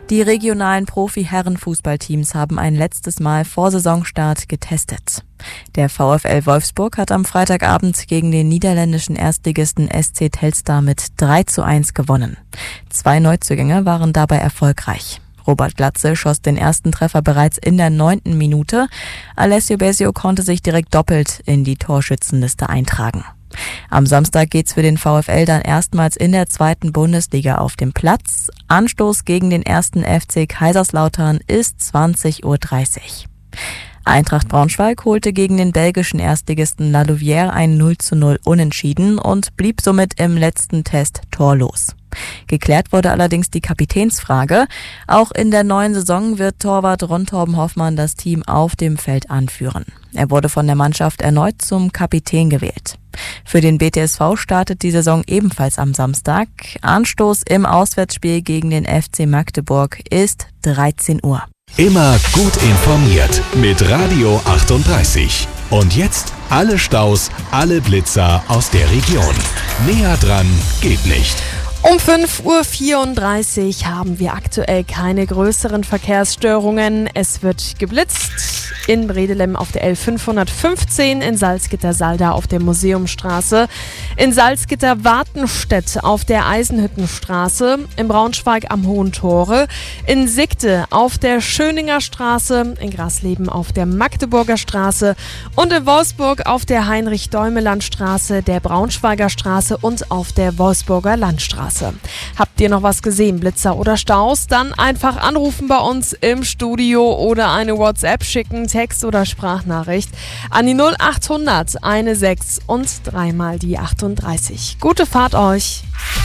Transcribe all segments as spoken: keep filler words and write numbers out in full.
Die regionalen Profi-Herren-Fußballteams haben ein letztes Mal vor Saisonstart getestet. Der VfL Wolfsburg hat am Freitagabend gegen den niederländischen Erstligisten S C Telstar mit drei zu eins gewonnen. Zwei Neuzugänge waren dabei erfolgreich. Robert Glatze schoss den ersten Treffer bereits in der neunten Minute. Alessio Besio konnte sich direkt doppelt in die Torschützenliste eintragen. Am Samstag geht's für den VfL dann erstmals in der zweiten Bundesliga auf den Platz. Anstoß gegen den ersten F C Kaiserslautern ist zwanzig Uhr dreißig. Eintracht Braunschweig holte gegen den belgischen Erstligisten La Louvière ein null zu null Unentschieden und blieb somit im letzten Test torlos. Geklärt wurde allerdings die Kapitänsfrage. Auch in der neuen Saison wird Torwart Ron Torben Hoffmann das Team auf dem Feld anführen. Er wurde von der Mannschaft erneut zum Kapitän gewählt. Für den B T S V startet die Saison ebenfalls am Samstag. Anstoß im Auswärtsspiel gegen den F C Magdeburg ist dreizehn Uhr. Immer gut informiert mit Radio achtunddreißig. Und jetzt alle Staus, alle Blitzer aus der Region. Näher dran geht nicht. Um fünf Uhr vierunddreißig haben wir aktuell keine größeren Verkehrsstörungen. Es wird geblitzt in Bredelem auf der L fünfhundertfünfzehn, in Salzgitter-Salda auf der Museumstraße, in Salzgitter-Wartenstedt auf der Eisenhüttenstraße, in Braunschweig am Hohen Tore, in Sigte auf der Schöninger Straße, in Grasleben auf der Magdeburger Straße und in Wolfsburg auf der Heinrich-Däumeland-Straße, der Braunschweiger Straße und auf der Wolfsburger Landstraße. Habt ihr noch was gesehen, Blitzer oder Staus? Dann einfach anrufen bei uns im Studio oder eine WhatsApp schicken, Text oder Sprachnachricht an die null achthundert sechzehn und dreimal die achtunddreißig. Gute Fahrt euch!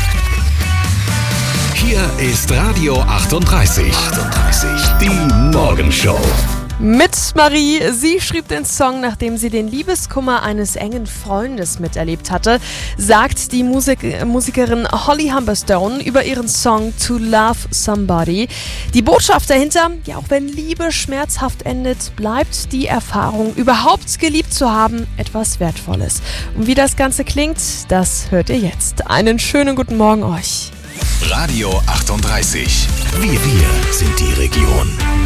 Hier ist Radio achtunddreißig. achtunddreißig. Die Morgenshow. Mit Marie. Sie schrieb den Song, nachdem sie den Liebeskummer eines engen Freundes miterlebt hatte, sagt die Musik- Musikerin Holly Humberstone über ihren Song To Love Somebody. Die Botschaft dahinter, ja, auch wenn Liebe schmerzhaft endet, bleibt die Erfahrung, überhaupt geliebt zu haben, etwas Wertvolles. Und wie das Ganze klingt, das hört ihr jetzt. Einen schönen guten Morgen euch. Radio achtunddreißig. Wir, wir sind die Region.